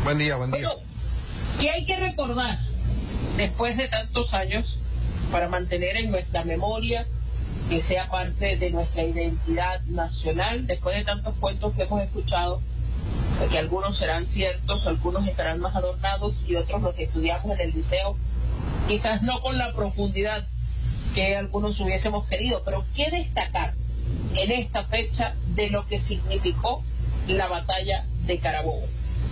Buen día, buen día. Bueno, ¿qué hay que recordar después de tantos años para mantener en nuestra memoria, que sea parte de nuestra identidad nacional, después de tantos cuentos que hemos escuchado, que algunos serán ciertos, algunos estarán más adornados y otros los que estudiamos en el liceo, quizás no con la profundidad que algunos hubiésemos querido, pero qué destacar en esta fecha de lo que significó la batalla de Carabobo?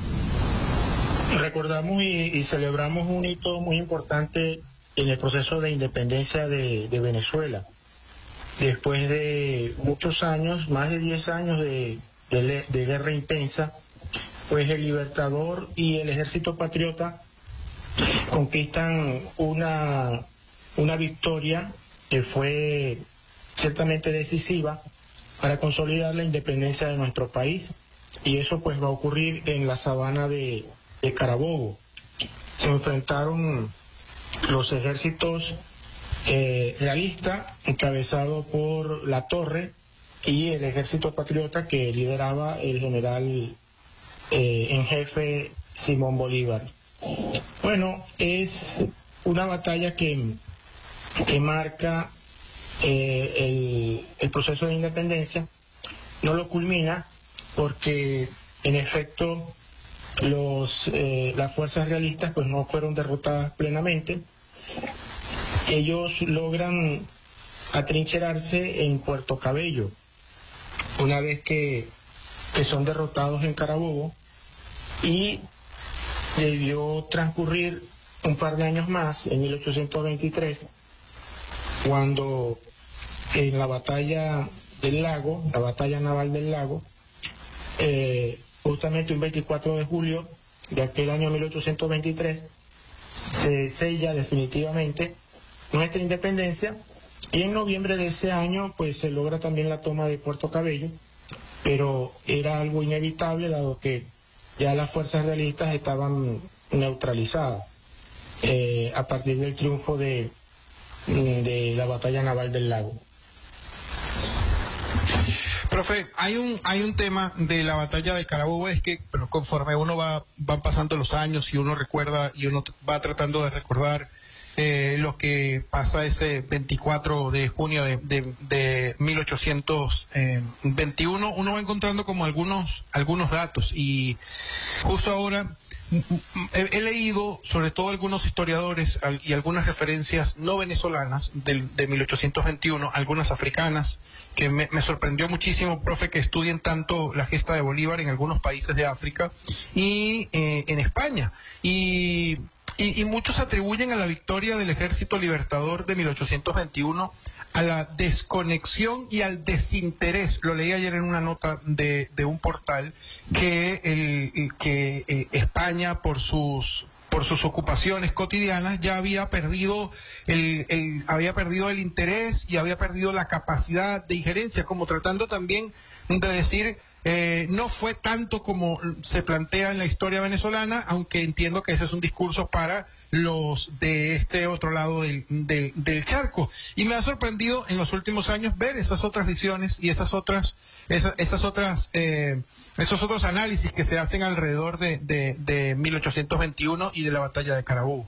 Recordamos y celebramos un hito muy importante en el proceso de independencia de Venezuela. Después de muchos años, más de 10 años de guerra intensa, pues el Libertador y el Ejército Patriota conquistan una victoria que fue ciertamente decisiva para consolidar la independencia de nuestro país, y eso pues va a ocurrir en la sabana de Carabobo. Se enfrentaron los ejércitos realistas, encabezado por La Torre, y el ejército patriota que lideraba el general en jefe Simón Bolívar. Bueno, es una batalla que marca el proceso de independencia. No lo culmina porque en efecto las fuerzas realistas pues no fueron derrotadas plenamente. Ellos logran atrincherarse en Puerto Cabello. Una vez que son derrotados en Carabobo, y debió transcurrir un par de años más, en 1823, cuando en la batalla del lago, la batalla naval del lago, justamente un 24 de julio de aquel año 1823, se sella definitivamente nuestra independencia, y en noviembre de ese año pues se logra también la toma de Puerto Cabello, pero era algo inevitable dado que ya las fuerzas realistas estaban neutralizadas a partir del triunfo de la batalla naval del lago. Profe, hay un tema de la batalla de Carabobo, es que pero conforme van pasando los años y uno recuerda y uno va tratando de recordar lo que pasa ese 24 de junio de 1821, uno va encontrando como algunos datos, y justo ahora he leído sobre todo algunos historiadores y algunas referencias no venezolanas de 1821, algunas africanas, que me sorprendió muchísimo, profe, que estudien tanto la gesta de Bolívar en algunos países de África y en España. Y muchos atribuyen a la victoria del Ejército Libertador de 1821 a la desconexión y al desinterés. Lo leí ayer en una nota de un portal que España, por sus ocupaciones cotidianas, ya había perdido el interés y había perdido la capacidad de injerencia, como tratando también de decir, no fue tanto como se plantea en la historia venezolana, aunque entiendo que ese es un discurso para los de este otro lado del charco. Y me ha sorprendido en los últimos años ver esas otras visiones y esos otros análisis que se hacen alrededor de 1821 y de la batalla de Carabobo.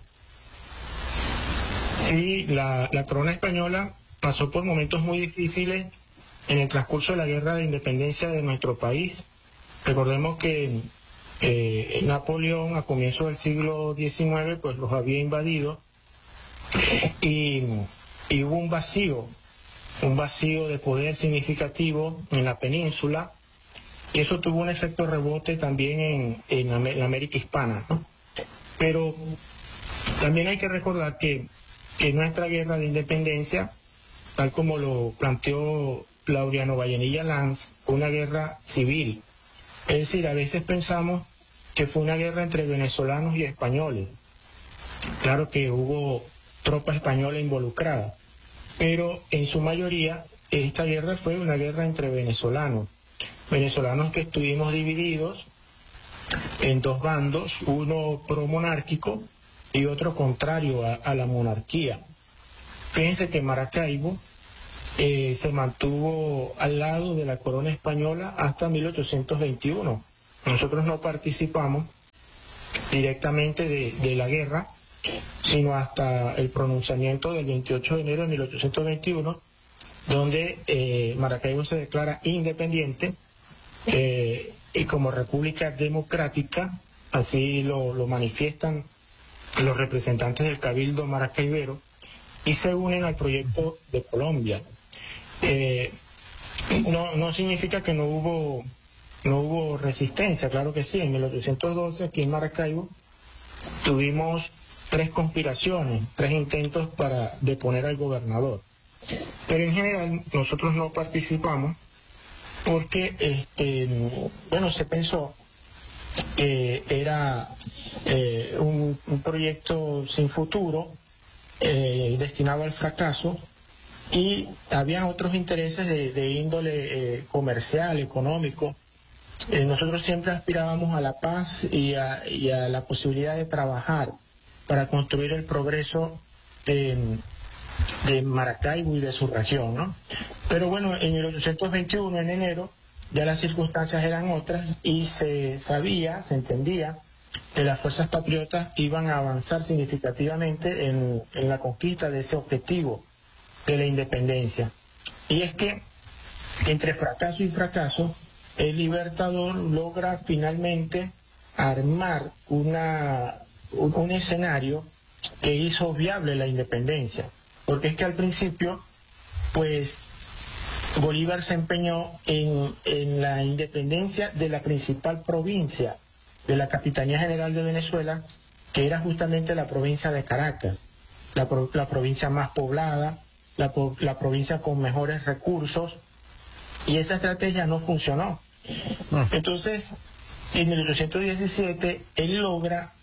Sí, la corona española pasó por momentos muy difíciles en el transcurso de la guerra de independencia de nuestro país. Recordemos que Napoleón a comienzos del siglo XIX pues los había invadido, y hubo un vacío de poder significativo en la península, y eso tuvo un efecto rebote también en la América hispana, ¿no? Pero también hay que recordar que nuestra guerra de independencia, tal como lo planteó Laureano Vallenilla Lanz, fue una guerra civil. Es decir, a veces pensamos que fue una guerra entre venezolanos y españoles. Claro que hubo tropa española involucrada, pero en su mayoría esta guerra fue una guerra entre venezolanos que estuvimos divididos en dos bandos, uno pro-monárquico y otro contrario a la monarquía. Fíjense que Maracaibo se mantuvo al lado de la corona española hasta 1821. Nosotros no participamos directamente de la guerra, sino hasta el pronunciamiento del 28 de enero de 1821, donde Maracaibo se declara independiente y como república democrática, así lo manifiestan los representantes del Cabildo maracaibero, y se unen al proyecto de Colombia. No significa que no hubo resistencia, claro que sí. En 1812 aquí en Maracaibo tuvimos 3 conspiraciones, 3 intentos para deponer al gobernador. Pero en general nosotros no participamos porque se pensó que era un proyecto sin futuro, destinado al fracaso, y había otros intereses de índole comercial, económico. Nosotros siempre aspirábamos a la paz y a la posibilidad de trabajar para construir el progreso de Maracaibo y de su región, ¿no? Pero bueno, en 1821, en enero, ya las circunstancias eran otras y se entendía que las fuerzas patriotas iban a avanzar significativamente en la conquista de ese objetivo de la independencia. Y es que entre fracaso y fracaso, el Libertador logra finalmente armar un escenario que hizo viable la independencia. Porque es que al principio, pues, Bolívar se empeñó en la independencia de la principal provincia de la Capitanía General de Venezuela, que era justamente la provincia de Caracas, la provincia más poblada, la provincia con mejores recursos, y esa estrategia no funcionó. Entonces, en 1817, él logra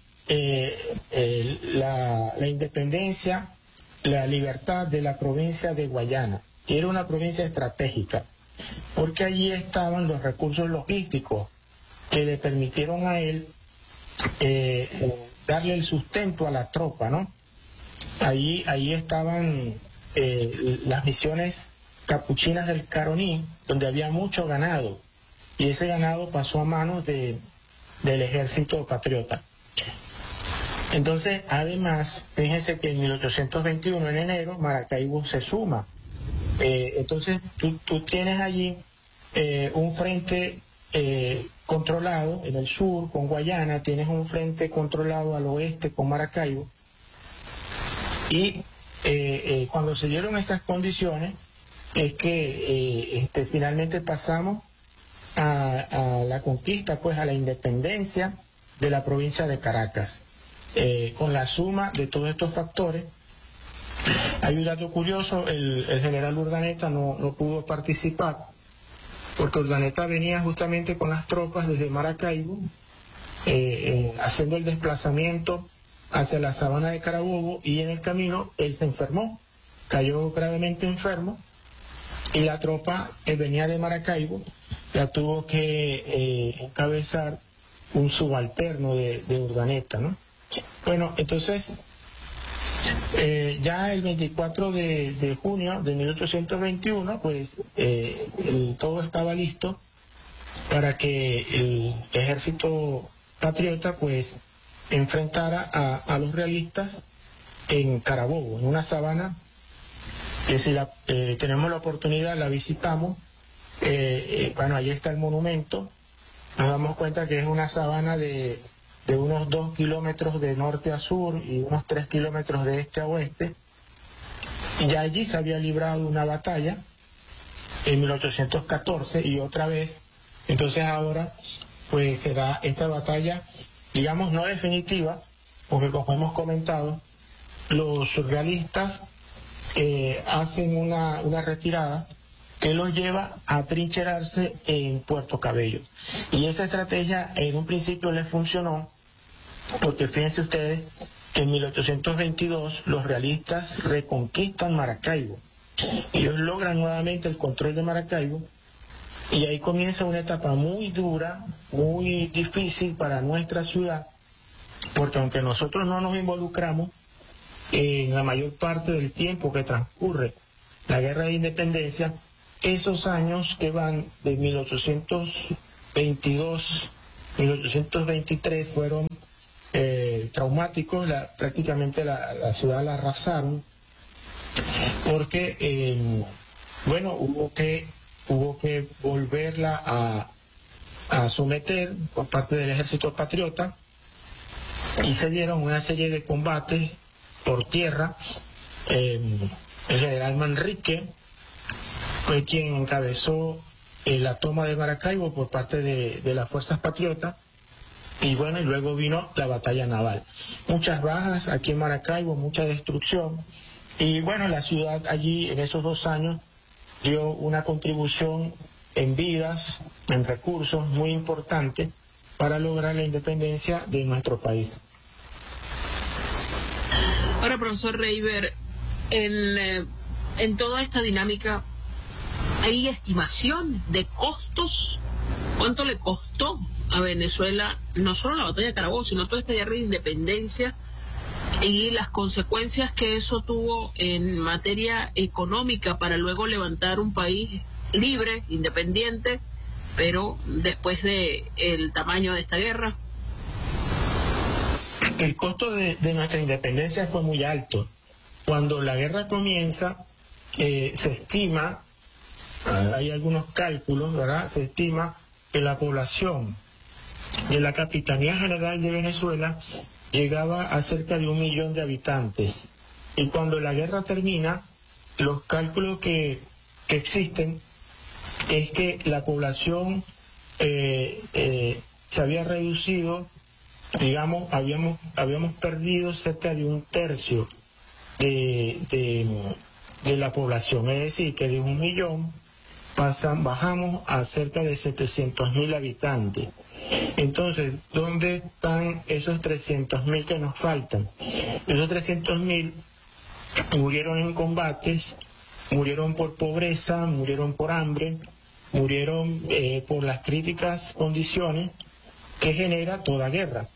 la independencia, la libertad de la provincia de Guayana, que era una provincia estratégica, porque allí estaban los recursos logísticos que le permitieron a él darle el sustento a la tropa, ¿no? Ahí estaban las misiones capuchinas del Caroní, donde había mucho ganado, y ese ganado pasó a manos del ejército patriota. Entonces, además, fíjense que en 1821, en enero, Maracaibo se suma. Entonces, tú tienes allí un frente controlado en el sur con Guayana, tienes un frente controlado al oeste con Maracaibo, y cuando se dieron esas condiciones es que finalmente pasamos a la conquista, pues a la independencia de la provincia de Caracas. Con la suma de todos estos factores, hay un dato curioso: el general Urdaneta no pudo participar porque Urdaneta venía justamente con las tropas desde Maracaibo, haciendo el desplazamiento hacia la sabana de Carabobo, y en el camino él se enfermó, cayó gravemente enfermo, y la tropa que venía de Maracaibo la tuvo que encabezar un subalterno de Urdaneta, ¿no? Bueno, entonces, ya el 24 de junio de 1821, pues todo estaba listo para que el ejército patriota, pues, enfrentara a los realistas en Carabobo, en una sabana que si tenemos la oportunidad la visitamos. Bueno, ahí está el monumento. Nos damos cuenta que es una sabana de unos 2 kilómetros de norte a sur y unos 3 kilómetros de este a oeste. Y ya allí se había librado una batalla en 1814 y otra vez. Entonces ahora pues se da esta batalla, digamos, no definitiva, porque como hemos comentado, los surrealistas hacen una retirada que los lleva a trincherarse en Puerto Cabello. Y esa estrategia en un principio les funcionó, porque fíjense ustedes que en 1822 los realistas reconquistan Maracaibo. Ellos logran nuevamente el control de Maracaibo, y ahí comienza una etapa muy dura, muy difícil para nuestra ciudad, porque aunque nosotros no nos involucramos en la mayor parte del tiempo que transcurre la guerra de independencia, esos años que van de 1822, 1823 fueron traumáticos. Prácticamente la ciudad la arrasaron porque, bueno, hubo que volverla a someter por parte del ejército patriota, y se dieron una serie de combates por tierra. El general Manrique fue quien encabezó la toma de Maracaibo por parte de las fuerzas patriotas, y bueno, y luego vino la batalla naval. Muchas bajas aquí en Maracaibo, mucha destrucción, y bueno, la ciudad allí en esos 2 años dio una contribución en vidas, en recursos muy importante para lograr la independencia de nuestro país. Ahora, profesor Reiber, en toda esta dinámica, ¿hay estimación de costos? ¿Cuánto le costó a Venezuela no solo la batalla de Carabobo, sino toda esta guerra de independencia y las consecuencias que eso tuvo en materia económica para luego levantar un país libre, independiente, pero después de el tamaño de esta guerra? El costo de nuestra independencia fue muy alto. Cuando la guerra comienza, se estima, hay algunos cálculos, ¿verdad? Se estima que la población de la Capitanía General de Venezuela llegaba a cerca de 1 millón de habitantes. Y cuando la guerra termina, los cálculos que existen es que la población se había reducido, digamos, habíamos perdido cerca de 1/3 de la población, es decir, que de 1 millón bajamos a cerca de 700.000 habitantes. Entonces, ¿dónde están esos 300.000 que nos faltan? Esos 300.000 murieron en combates, murieron por pobreza, murieron por hambre, murieron por las críticas condiciones que genera toda guerra.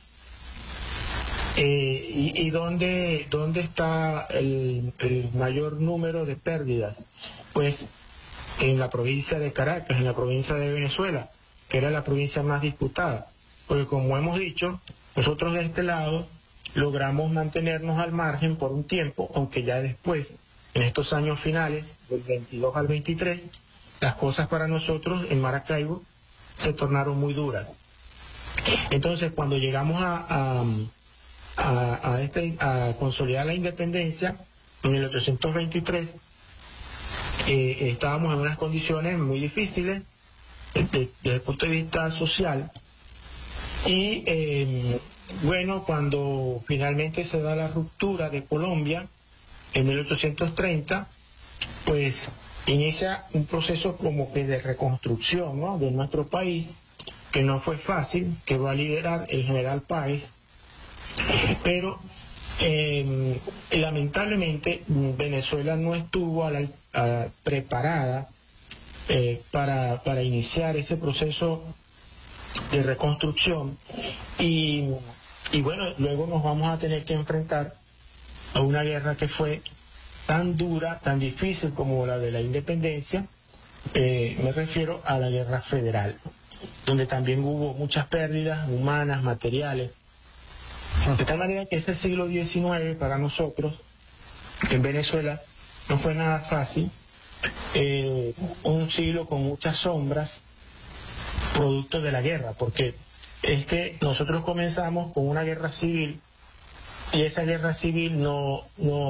¿Y dónde está el mayor número de pérdidas? Pues en la provincia de Caracas, en la provincia de Venezuela, que era la provincia más disputada. Porque como hemos dicho, nosotros de este lado logramos mantenernos al margen por un tiempo, aunque ya después, en estos años finales, del 22 al 23, las cosas para nosotros en Maracaibo se tornaron muy duras. Entonces, cuando llegamos a consolidar la independencia, en 1823, estábamos en unas condiciones muy difíciles desde el punto de vista social, y bueno, cuando finalmente se da la ruptura de Colombia en 1830, pues inicia un proceso como que de reconstrucción, ¿no?, de nuestro país, que no fue fácil, que va a liderar el general Páez, pero lamentablemente Venezuela no estuvo preparada para iniciar ese proceso de reconstrucción, y bueno, luego nos vamos a tener que enfrentar a una guerra que fue tan dura, tan difícil como la de la independencia. Me refiero a la guerra federal, donde también hubo muchas pérdidas humanas, materiales. De tal manera que ese siglo XIX para nosotros en Venezuela no fue nada fácil, un siglo con muchas sombras, producto de la guerra, porque es que nosotros comenzamos con una guerra civil, y esa guerra civil no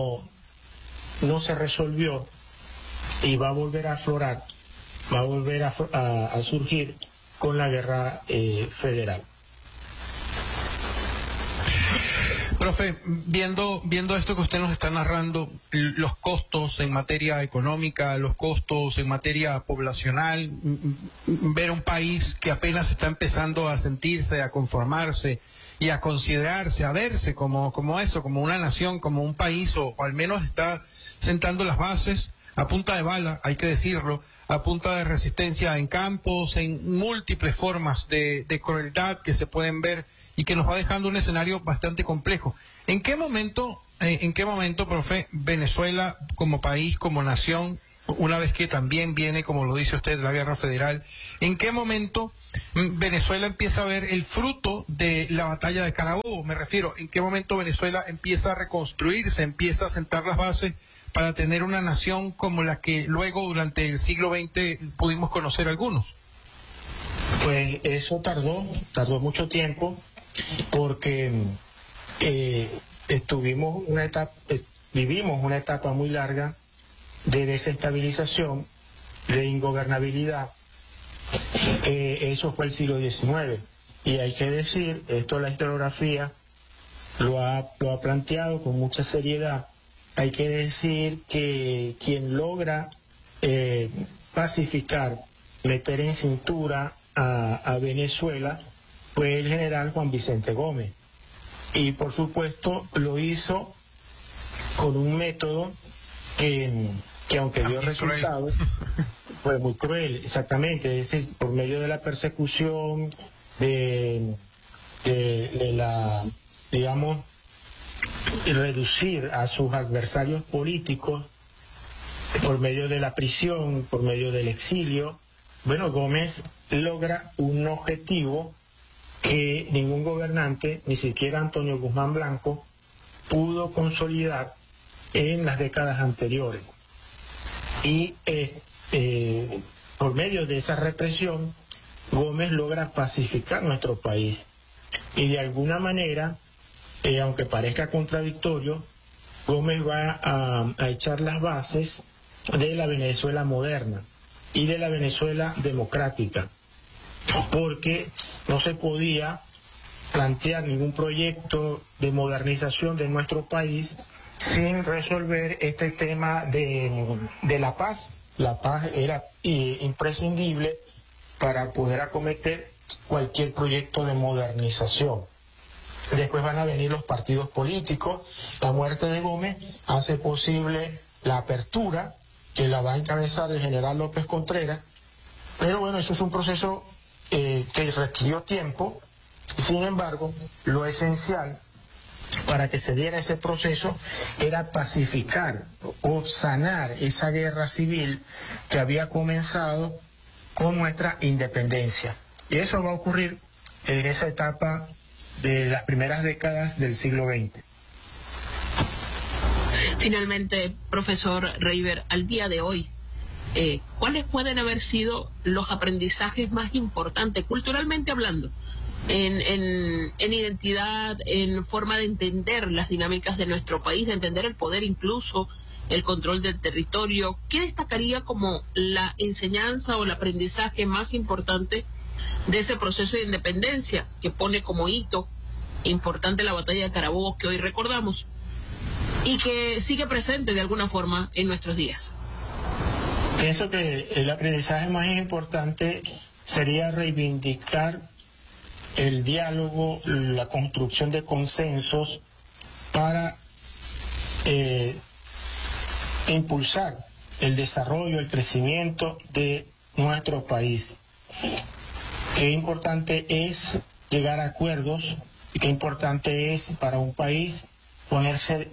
se resolvió, y va a volver a aflorar, va a volver a surgir con la guerra federal. Profe, viendo esto que usted nos está narrando, los costos en materia económica, los costos en materia poblacional, ver un país que apenas está empezando a sentirse, a conformarse y a considerarse, a verse como eso, como una nación, como un país, o al menos está sentando las bases a punta de bala, hay que decirlo, a punta de resistencia en campos, en múltiples formas de crueldad que se pueden ver, y que nos va dejando un escenario bastante complejo. ¿En qué momento, profe, Venezuela como país, como nación, una vez que también viene, como lo dice usted, la guerra federal, ¿en qué momento Venezuela empieza a ver el fruto de la batalla de Carabobo? Me refiero, ¿en qué momento Venezuela empieza a reconstruirse, empieza a sentar las bases para tener una nación como la que luego durante el siglo XX pudimos conocer algunos? Pues eso tardó mucho tiempo, porque vivimos una etapa muy larga de desestabilización, de ingobernabilidad. Eso fue el siglo XIX. Y hay que decir, esto la historiografía lo ha planteado con mucha seriedad, hay que decir que quien logra pacificar, meter en cintura a Venezuela fue el general Juan Vicente Gómez. Y por supuesto lo hizo con un método que aunque dio resultados, fue muy cruel, exactamente, es decir, por medio de la persecución, de la, digamos, reducir a sus adversarios políticos, por medio de la prisión, por medio del exilio. Bueno, Gómez logra un objetivo que ningún gobernante, ni siquiera Antonio Guzmán Blanco, pudo consolidar en las décadas anteriores. Y por medio de esa represión, Gómez logra pacificar nuestro país. Y de alguna manera, aunque parezca contradictorio, Gómez va a echar las bases de la Venezuela moderna y de la Venezuela democrática, porque no se podía plantear ningún proyecto de modernización de nuestro país sin resolver este tema de la paz. La paz era imprescindible para poder acometer cualquier proyecto de modernización. Después van a venir los partidos políticos. La muerte de Gómez hace posible la apertura, que la va a encabezar el general López Contreras. Pero bueno, eso es un proceso que requirió tiempo. Sin embargo, lo esencial para que se diera ese proceso era pacificar o sanar esa guerra civil que había comenzado con nuestra independencia. Y eso va a ocurrir en esa etapa de las primeras décadas del siglo XX. Finalmente, profesor Reiber, al día de hoy, ¿cuáles pueden haber sido los aprendizajes más importantes, culturalmente hablando, en identidad, en forma de entender las dinámicas de nuestro país, de entender el poder, incluso el control del territorio? ¿Qué destacaría como la enseñanza o el aprendizaje más importante de ese proceso de independencia que pone como hito importante la batalla de Carabobo, que hoy recordamos y que sigue presente de alguna forma en nuestros días? Pienso que el aprendizaje más importante sería reivindicar el diálogo, la construcción de consensos para impulsar el desarrollo, el crecimiento de nuestro país. Qué importante es llegar a acuerdos y qué importante es para un país ponerse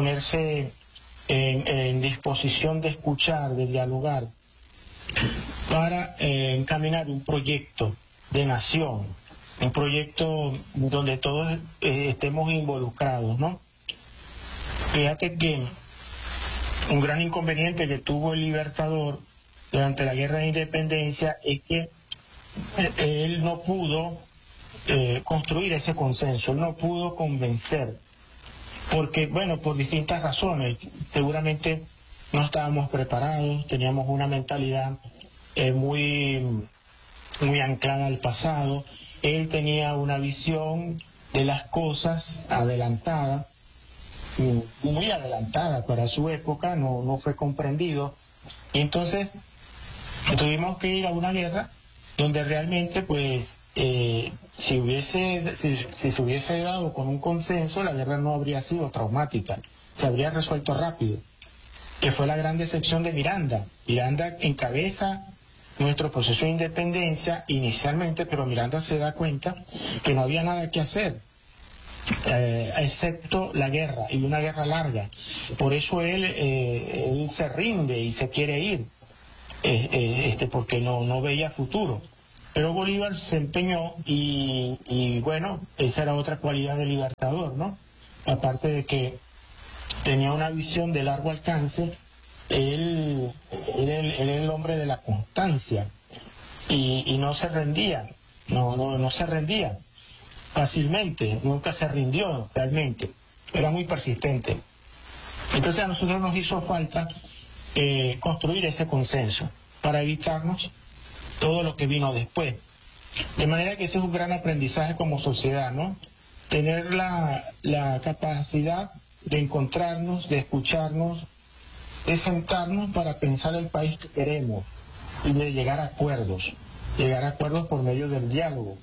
en disposición de escuchar, de dialogar, para encaminar un proyecto de nación, un proyecto donde todos estemos involucrados, ¿no? Fíjate que un gran inconveniente que tuvo el Libertador durante la Guerra de Independencia es que él no pudo construir ese consenso, él no pudo convencer, porque, bueno, por distintas razones. Seguramente no estábamos preparados, teníamos una mentalidad muy anclada al pasado. Él tenía una visión de las cosas adelantada, muy adelantada para su época, no fue comprendido. Y entonces tuvimos que ir a una guerra donde realmente, pues, si se hubiese dado con un consenso, la guerra no habría sido traumática, se habría resuelto rápido, que fue la gran decepción de Miranda. Miranda encabeza nuestro proceso de independencia inicialmente, pero Miranda se da cuenta que no había nada que hacer, excepto la guerra, y una guerra larga. Por eso él se rinde y se quiere ir, porque no veía futuro. Pero Bolívar se empeñó y bueno, esa era otra cualidad del Libertador, ¿no? Aparte de que tenía una visión de largo alcance, él era el hombre de la constancia y no se rendía, no se rendía fácilmente, nunca se rindió realmente, era muy persistente. Entonces a nosotros nos hizo falta construir ese consenso para evitarnos todo lo que vino después. De manera que ese es un gran aprendizaje como sociedad, ¿no? Tener la capacidad de encontrarnos, de escucharnos, de sentarnos para pensar el país que queremos y de llegar a acuerdos por medio del diálogo.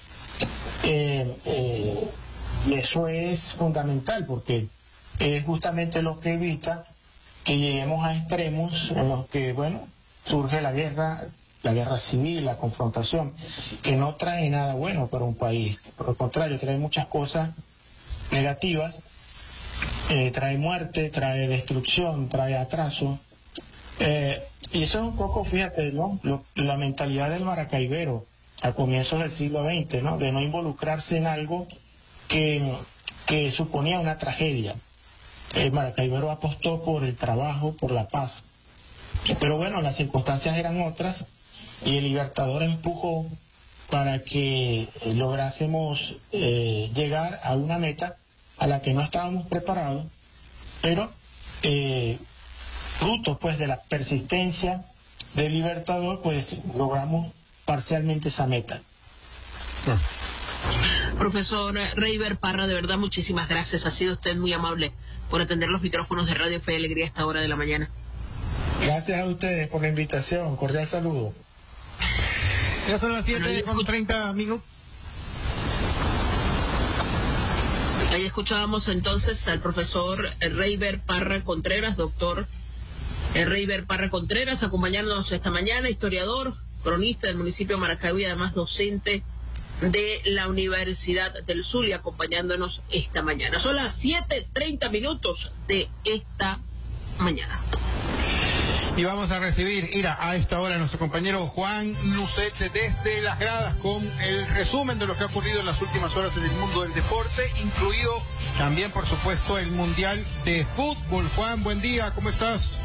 Y eso es fundamental porque es justamente lo que evita que lleguemos a extremos en los que, bueno, surge la guerra civil, la confrontación, que no trae nada bueno para un país. Por el contrario, trae muchas cosas negativas, trae muerte, trae destrucción, trae atraso. Y eso es un poco, fíjate, ¿no? La mentalidad del maracaibero a comienzos del siglo XX, ¿no? De no involucrarse en algo que suponía una tragedia. El maracaibero apostó por el trabajo, por la paz. Pero bueno, las circunstancias eran otras y el Libertador empujó para que lográsemos llegar a una meta a la que no estábamos preparados, pero fruto pues de la persistencia del Libertador, pues logramos parcialmente esa meta. Profesor Reiber Parra, de verdad muchísimas gracias, ha sido usted muy amable por atender los micrófonos de Radio Fe y Alegría a esta hora de la mañana. Gracias a ustedes por la invitación, cordial saludo. Ya son las 7:30. Ahí escuchábamos entonces al profesor Reiber Parra Contreras, doctor Reiber Parra Contreras, acompañándonos esta mañana, historiador, cronista del municipio de Maracaibo y además docente de la Universidad del Zulia, acompañándonos esta mañana. Son las 7:30 de esta mañana. Y vamos a recibir, a esta hora, a nuestro compañero Juan Lucete desde las gradas con el resumen de lo que ha ocurrido en las últimas horas en el mundo del deporte, incluido también, por supuesto, el Mundial de Fútbol. Juan, buen día, ¿cómo estás?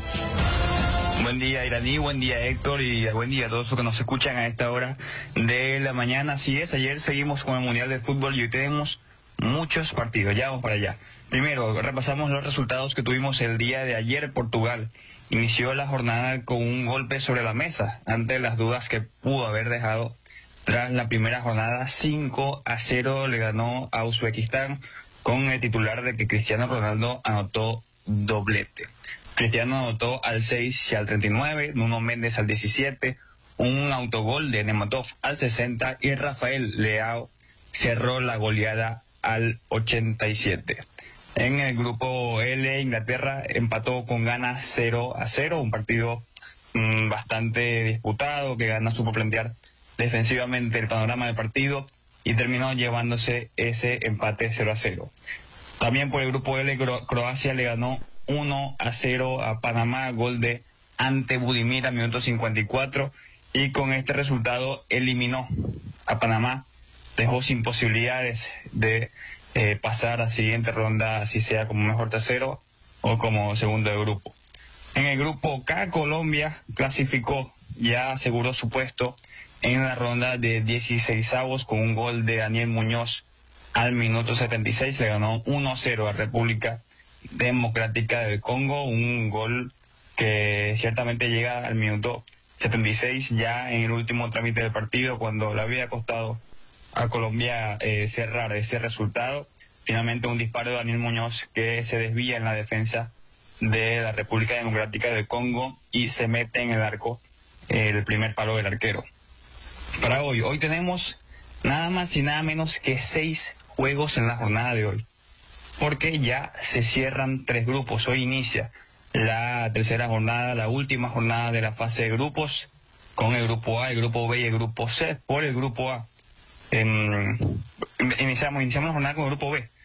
Buen día, Iraní, buen día, Héctor, y buen día a todos los que nos escuchan a esta hora de la mañana. Así es, ayer seguimos con el Mundial de Fútbol y hoy tenemos muchos partidos, ya vamos para allá. Primero, repasamos los resultados que tuvimos el día de ayer. Portugal inició la jornada con un golpe sobre la mesa ante las dudas que pudo haber dejado tras la primera jornada. 5-0 le ganó a Uzbekistán con el titular de que Cristiano Ronaldo anotó doblete. Cristiano anotó al 6 y al 39, Nuno Méndez al 17, un autogol de Nematov al 60 y Rafael Leao cerró la goleada al 87. En el grupo L, Inglaterra empató con Ghana 0-0, un partido bastante disputado, que Ghana supo plantear defensivamente el panorama del partido y terminó llevándose ese empate 0-0. También por el grupo L, Croacia le ganó 1-0 a Panamá, gol de Ante Budimir a minuto 54, y con este resultado eliminó a Panamá, dejó sin posibilidades de pasar a la siguiente ronda, así sea como mejor tercero o como segundo de grupo. En el grupo K, Colombia clasificó, ya aseguró su puesto en la ronda de 16avos con un gol de Daniel Muñoz al minuto 76, le ganó 1-0 a República Democrática del Congo, un gol que ciertamente llega al minuto 76, ya en el último trámite del partido, cuando le había costado a Colombia cerrar ese resultado. Finalmente un disparo de Daniel Muñoz que se desvía en la defensa de la República Democrática del Congo y se mete en el arco el primer palo del arquero. Para hoy tenemos nada más y nada menos que 6 juegos en la jornada de hoy, porque ya se cierran 3 grupos. Hoy inicia la tercera jornada, la última jornada de la fase de grupos, con el grupo A, el grupo B y el grupo C. Por el grupo A, iniciamos la jornada con el grupo B.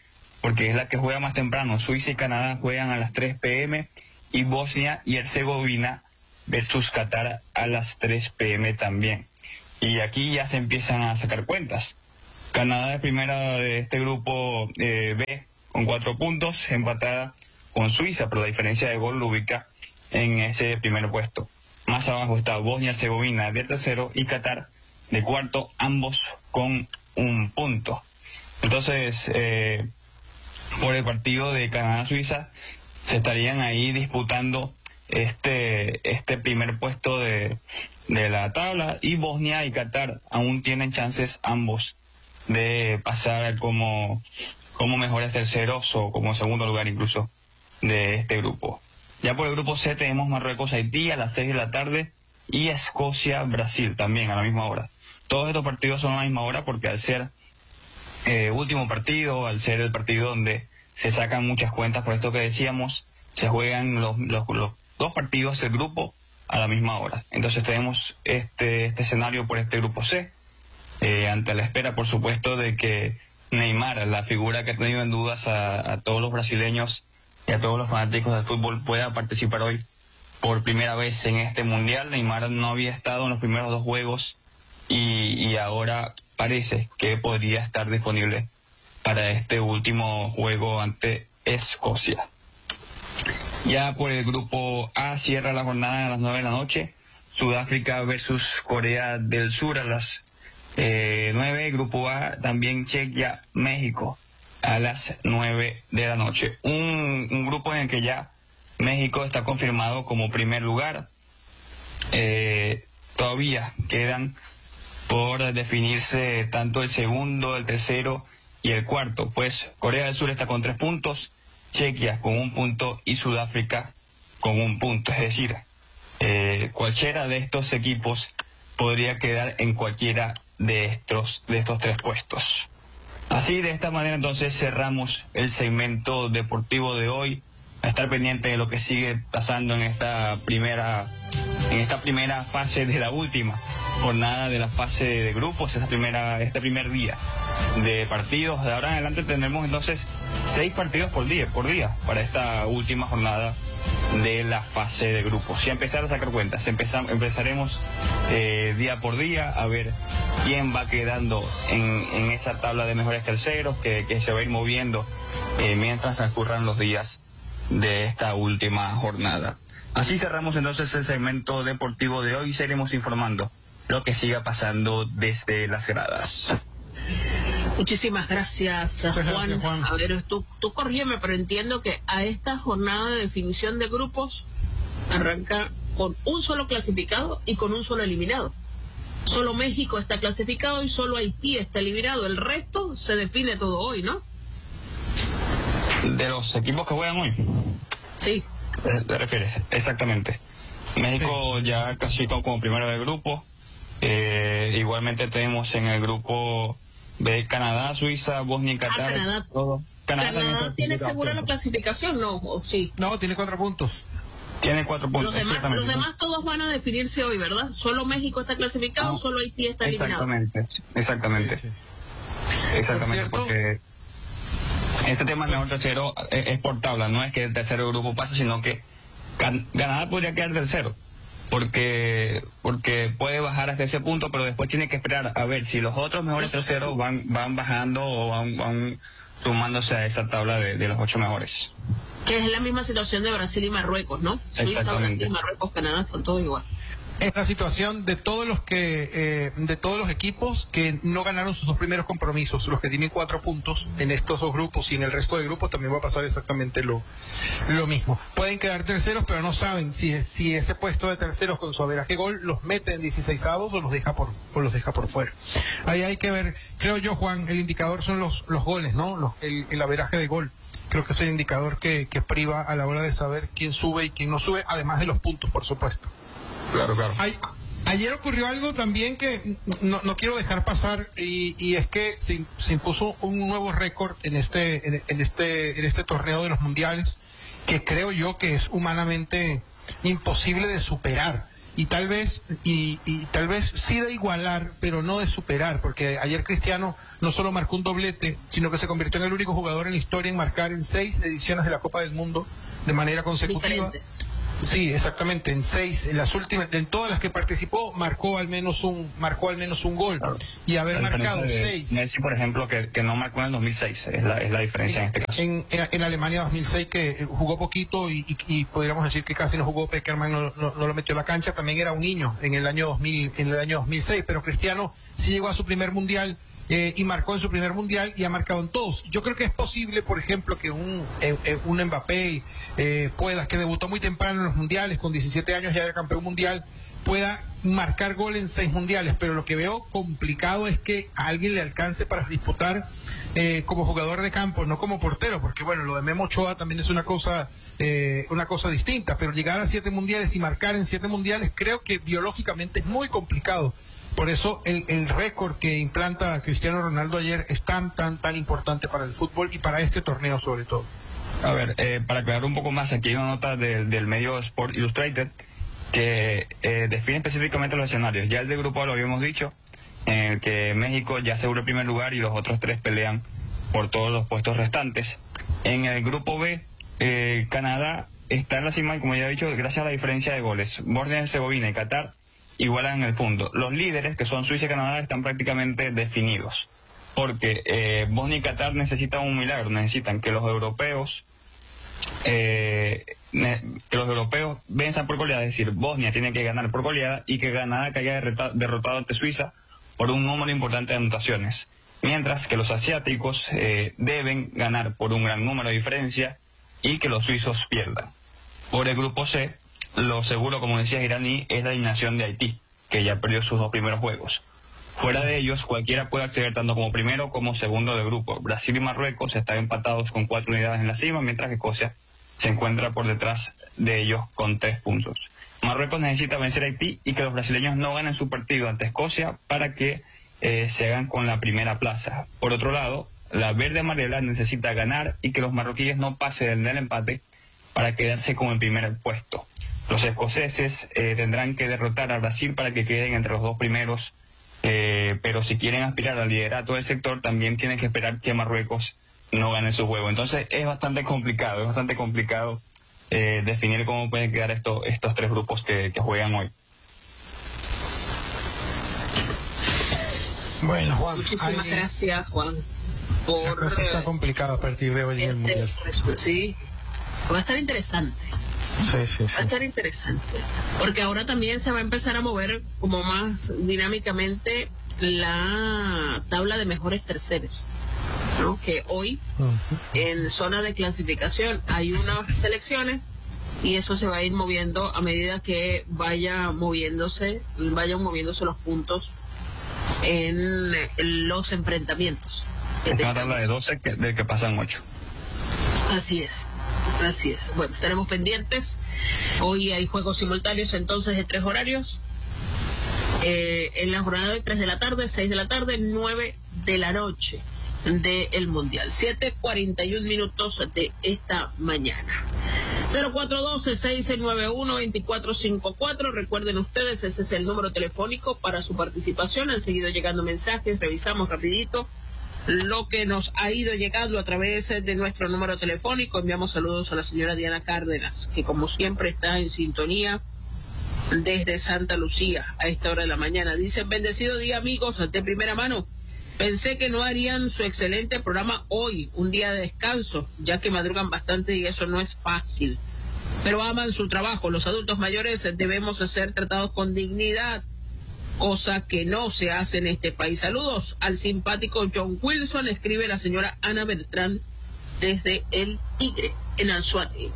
porque es la que juega más temprano. Suiza y Canadá juegan a las 3 p.m. y Bosnia y Herzegovina versus Qatar a las 3 p.m. también. Y aquí ya se empiezan a sacar cuentas. Canadá es primera de este grupo B con 4 puntos, empatada con Suiza, pero la diferencia de gol lo ubica en ese primer puesto. Más abajo está Bosnia y Herzegovina de tercero y Qatar de cuarto, ambos con 1 punto. Entonces, por el partido de Canadá-Suiza se estarían ahí disputando este primer puesto de la tabla, y Bosnia y Qatar aún tienen chances ambos de pasar como mejores terceros o como segundo lugar incluso de este grupo. Ya por el grupo C tenemos Marruecos-Haití a las 6 de la tarde y Escocia-Brasil también a la misma hora. Todos estos partidos son a la misma hora porque al ser último partido, al ser el partido donde se sacan muchas cuentas, por esto que decíamos, se juegan los 2 partidos del grupo a la misma hora. Entonces tenemos este escenario por este grupo C, ante la espera, por supuesto, de que Neymar, la figura que ha tenido en dudas a todos los brasileños y a todos los fanáticos del fútbol, pueda participar hoy por primera vez en este mundial. Neymar no había estado en los primeros 2 juegos y ahora parece que podría estar disponible para este último juego ante Escocia. Ya por el grupo A cierra la jornada a las 9 de la noche, Sudáfrica versus Corea del Sur a las 9, grupo A también Chequia, México a las 9 de la noche. Un grupo en el que ya México está confirmado como primer lugar. Todavía quedan por definirse tanto el segundo, el tercero y el cuarto, pues Corea del Sur está con 3 puntos, Chequia con 1 punto y Sudáfrica con 1 punto. Es decir, cualquiera de estos equipos podría quedar en cualquiera de estos 3 puestos. Así, de esta manera, entonces cerramos el segmento deportivo de hoy. A estar pendiente de lo que sigue pasando en esta primera fase de la última jornada de la fase de grupos, este primer día de partidos. De ahora en adelante tendremos entonces 6 partidos por día para esta última jornada de la fase de grupos. Y a empezar a sacar cuentas, empezaremos día por día a ver quién va quedando en esa tabla de mejores terceros que se va a ir moviendo mientras transcurran los días de esta última jornada. Así cerramos entonces el segmento deportivo de hoy y seguiremos informando lo que siga pasando desde las gradas. Muchísimas gracias, Juan. Gracias, Juan. A ver, tú corrígeme, pero entiendo que a esta jornada de definición de grupos arranca con un solo clasificado y con un solo eliminado. Solo México está clasificado y solo Haití está eliminado. El resto se define todo hoy, ¿no? De los equipos que juegan hoy. Sí. ¿Te refieres? Exactamente. México sí, ya clasificó como primero del grupo. Igualmente tenemos en el grupo B Canadá, Suiza, Bosnia y Qatar. Canadá. Todo. Canadá tiene segura la clasificación, ¿no? ¿O sí? No, tiene 4 puntos. Tiene 4 puntos. Los demás todos van a definirse hoy, ¿verdad? Solo México está clasificado, no, solo Haití está eliminado. Exactamente. Sí. Exactamente, porque este tema de mejor tercero es por tabla, no es que el tercer grupo pase, sino que Canadá podría quedar tercero, porque puede bajar hasta ese punto, pero después tiene que esperar a ver si los otros mejores terceros van bajando o van sumándose a esa tabla de los 8 mejores. Que es la misma situación de Brasil y Marruecos, ¿no? Suiza, Brasil, Marruecos, Canadá, están todos igual. Es la situación de todos los equipos que no ganaron sus 2 primeros compromisos, los que tienen 4 puntos en estos 2 grupos, y en el resto de grupos también va a pasar exactamente lo mismo. Pueden quedar terceros, pero no saben si ese puesto de terceros con su averaje gol los mete en 16avos o los deja por fuera. Ahí hay que ver, creo yo, Juan, el indicador son los goles, ¿no? El averaje de gol. Creo que es el indicador que priva a la hora de saber quién sube y quién no sube, además de los puntos, por supuesto. Claro. Ayer ocurrió algo también que no quiero dejar pasar, y es que se impuso un nuevo récord en este torneo de los mundiales, que creo yo que es humanamente imposible de superar. y tal vez sí de igualar, pero no de superar, porque ayer Cristiano no solo marcó un doblete, sino que se convirtió en el único jugador en la historia en marcar en 6 ediciones de la Copa del Mundo de manera consecutiva. Diferentes. Sí, exactamente, en 6, en las últimas, en todas las que participó, marcó al menos un gol. Claro. Y haber La marcado diferencia de 6. Messi, por ejemplo, que no marcó en el 2006, es la diferencia en este caso. En Alemania 2006, que jugó poquito y podríamos decir que casi no jugó, Peckerman no lo metió a la cancha, también era un niño en el año 2006, pero Cristiano sí llegó a su primer mundial y marcó en su primer mundial y ha marcado en todos. Yo creo que es posible, por ejemplo, que un Mbappé que debutó muy temprano en los mundiales, con 17 años ya era campeón mundial, pueda marcar gol en 6 mundiales, pero lo que veo complicado es que a alguien le alcance para disputar como jugador de campo, no como portero, porque bueno, lo de Memo Ochoa también es una cosa distinta, pero llegar a 7 mundiales y marcar en 7 mundiales creo que biológicamente es muy complicado. Por eso el récord que implanta Cristiano Ronaldo ayer es tan importante para el fútbol y para este torneo sobre todo. A ver, para aclarar un poco más, aquí hay una nota del medio Sport Illustrated que define específicamente los escenarios. Ya el de grupo A lo habíamos dicho, en el que México ya aseguró el primer lugar y los otros 3 pelean por todos los puestos restantes. En el grupo B, Canadá está en la cima, y como ya he dicho, gracias a la diferencia de goles. Bosnia-Herzegovina y Qatar igualan en el fondo. Los líderes, que son Suiza y Canadá, están prácticamente definidos, porque Bosnia y Qatar necesitan un milagro, necesitan que los europeos venzan por goleada, es decir, Bosnia tiene que ganar por goleada y que Canadá haya derrotado ante Suiza por un número importante de anotaciones, mientras que los asiáticos deben ganar por un gran número de diferencia y que los suizos pierdan. Por el grupo C, lo seguro, como decía Iraní, es la eliminación de Haití, que ya perdió sus 2 primeros juegos. Fuera de ellos, cualquiera puede acceder tanto como primero como segundo de grupo. Brasil y Marruecos están empatados con 4 unidades en la cima, mientras que Escocia se encuentra por detrás de ellos con 3 puntos. Marruecos necesita vencer a Haití y que los brasileños no ganen su partido ante Escocia para que se hagan con la primera plaza. Por otro lado, la verde amarela necesita ganar y que los marroquíes no pasen del empate para quedarse con el primer puesto. Los escoceses tendrán que derrotar a Brasil para que queden entre los 2 primeros, pero si quieren aspirar al liderato del sector también tienen que esperar que Marruecos no gane su juego. Entonces es bastante complicado definir cómo pueden quedar estos 3 grupos que juegan hoy. Bueno, Juan, muchísimas gracias, Juan, la cosa está complicada a partir de hoy en el mundial. Sí, va a estar interesante. Sí. Va a estar interesante, porque ahora también se va a empezar a mover como más dinámicamente la tabla de mejores terceros, ¿no? Que hoy en zona de clasificación hay unas selecciones y eso se va a ir moviendo a medida que vayan moviéndose los puntos en los enfrentamientos. Es una tabla de 12 de que pasan 8. Así es. Bueno, tenemos pendientes. Hoy hay juegos simultáneos entonces de 3 horarios. En la jornada de 3 de la tarde, 6 de la tarde, 9 de la noche del Mundial. 7:41 minutos de esta mañana. 0412-691-2454. Recuerden ustedes, ese es el número telefónico para su participación. Han seguido llegando mensajes, revisamos rapidito lo que nos ha ido llegando a través de nuestro número telefónico. Enviamos saludos a la señora Diana Cárdenas, que como siempre está en sintonía desde Santa Lucía a esta hora de la mañana. Dice: bendecido día, amigos, de primera mano. Pensé que no harían su excelente programa hoy, un día de descanso, ya que madrugan bastante y eso no es fácil. Pero aman su trabajo. Los adultos mayores debemos ser tratados con dignidad, cosa que no se hace en este país. Saludos al simpático John Wilson, escribe la señora Ana Beltrán desde El Tigre, en Anzoátegui.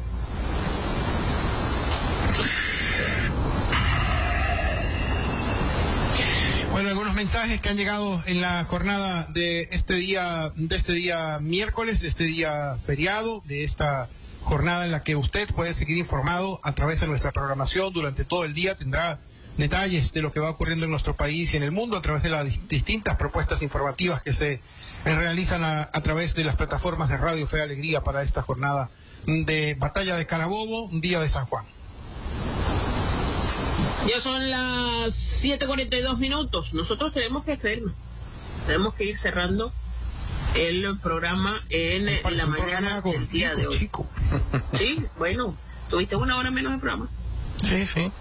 Bueno, algunos mensajes que han llegado en la jornada de este día miércoles, de este día feriado, de esta jornada en la que usted puede seguir informado a través de nuestra programación durante todo el día. Tendrá detalles de lo que va ocurriendo en nuestro país y en el mundo a través de las distintas propuestas informativas que se realizan a través de las plataformas de Radio Fe y Alegría para esta jornada de Batalla de Carabobo, Día de San Juan. Ya son las 7:42. Nosotros tenemos que hacerlo. Tenemos que ir cerrando el programa en la mañana del día de hoy. Chico. Sí, bueno, tuviste 1 hora menos de programa. Sí, sí.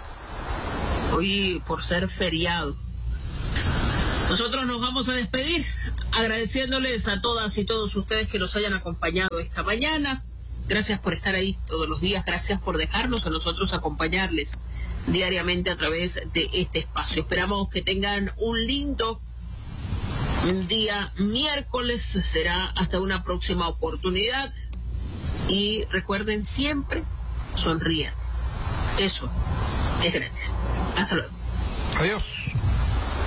Hoy por ser feriado. Nosotros nos vamos a despedir agradeciéndoles a todas y todos ustedes que nos hayan acompañado esta mañana. Gracias por estar ahí todos los días, gracias por dejarnos a nosotros acompañarles diariamente a través de este espacio. Esperamos que tengan un lindo día miércoles, será hasta una próxima oportunidad y recuerden siempre, sonrían. Eso es gratis. Hasta luego. Adiós.